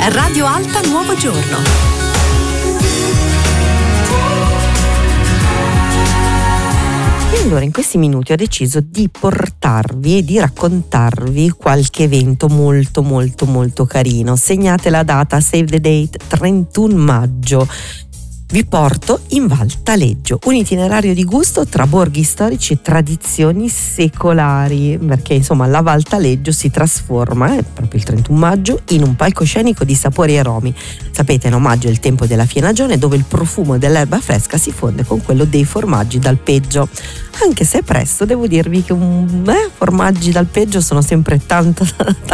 Radio Alta Nuovo Giorno. E allora in questi minuti ho deciso di portarvi e di raccontarvi qualche evento molto molto molto carino. Segnate la data, save the date, 31 maggio. Vi porto in Val Taleggio, un itinerario di gusto tra borghi storici e tradizioni secolari, perché insomma la Val Taleggio si trasforma, proprio il 31 maggio, in un palcoscenico di sapori e aromi. Sapete, no, maggio è il tempo della fienagione, dove il profumo dell'erba fresca si fonde con quello dei formaggi d'alpeggio. Anche se è presto, devo dirvi che formaggi d'alpeggio sono sempre tanta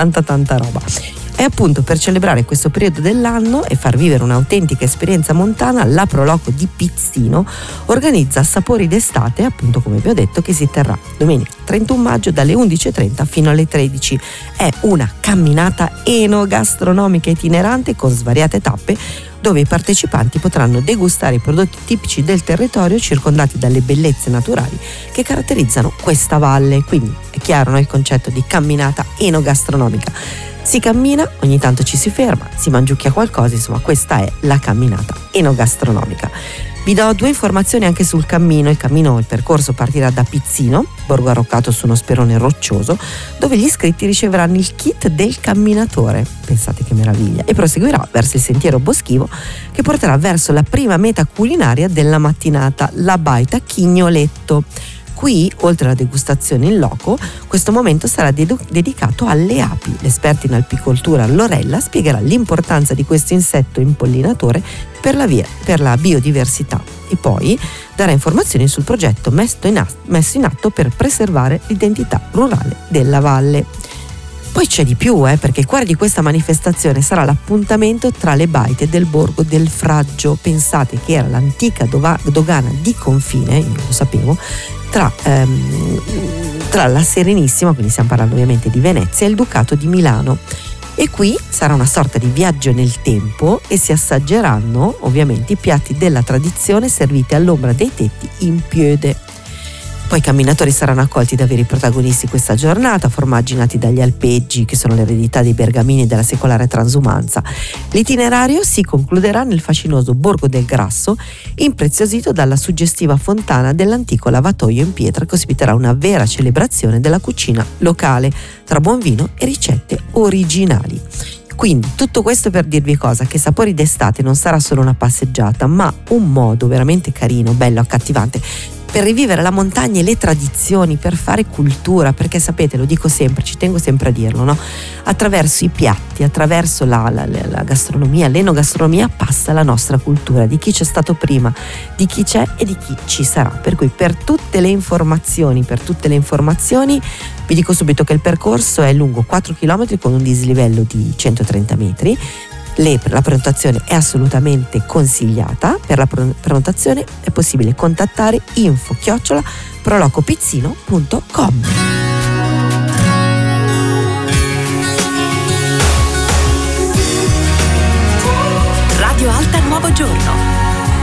roba. E appunto per celebrare questo periodo dell'anno e far vivere un'autentica esperienza montana, la Proloco di Pizzino organizza Sapori d'estate, appunto come vi ho detto, che si terrà domenica 31 maggio dalle 11:30 fino alle 13. È una camminata enogastronomica itinerante con svariate tappe, dove i partecipanti potranno degustare i prodotti tipici del territorio circondati dalle bellezze naturali che caratterizzano questa valle. Quindi è chiaro, no, il concetto di camminata enogastronomica. Si cammina, ogni tanto ci si ferma, si mangiucchia qualcosa, insomma questa è la camminata enogastronomica. Vi do 2 informazioni anche sul cammino. Il percorso partirà da Pizzino, borgo arroccato su uno sperone roccioso, dove gli iscritti riceveranno il kit del camminatore, pensate che meraviglia, e proseguirà verso il sentiero boschivo che porterà verso la prima meta culinaria della mattinata, la baita Chignoletto. Qui, oltre alla degustazione in loco, questo momento sarà dedicato alle api. L'esperta in apicoltura Lorella spiegherà l'importanza di questo insetto impollinatore per la biodiversità e poi darà informazioni sul progetto messo in atto per preservare l'identità rurale della valle. Poi c'è di più, perché il cuore di questa manifestazione sarà l'appuntamento tra le baite del borgo del Fraggio. Pensate che era l'antica dogana di confine, io lo sapevo, tra la Serenissima, quindi stiamo parlando ovviamente di Venezia, e il Ducato di Milano. E qui sarà una sorta di viaggio nel tempo e si assaggeranno ovviamente i piatti della tradizione serviti all'ombra dei tetti in piede. Poi i camminatori saranno accolti da veri protagonisti questa giornata, formaggi nati dagli alpeggi, che sono l'eredità dei bergamini della secolare transumanza. L'itinerario si concluderà nel fascinoso Borgo del Grasso, impreziosito dalla suggestiva fontana dell'antico lavatoio in pietra, che ospiterà una vera celebrazione della cucina locale, tra buon vino e ricette originali. Quindi tutto questo per dirvi cosa? Che Sapori d'estate non sarà solo una passeggiata, ma un modo veramente carino, bello, accattivante per rivivere la montagna e le tradizioni, per fare cultura, perché sapete, lo dico sempre, ci tengo sempre a dirlo, no? Attraverso i piatti, attraverso la gastronomia, l'enogastronomia passa la nostra cultura, di chi c'è stato prima, di chi c'è e di chi ci sarà. Per cui per tutte le informazioni vi dico subito che il percorso è lungo 4 km con un dislivello di 130 metri. La prenotazione è assolutamente consigliata. Per la prenotazione è possibile contattare info@prolocopizzino.com. Radio Alta Nuovo Giorno.